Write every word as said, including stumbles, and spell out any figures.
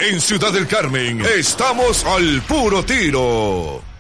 En Ciudad del Carmen, estamos al puro tiro.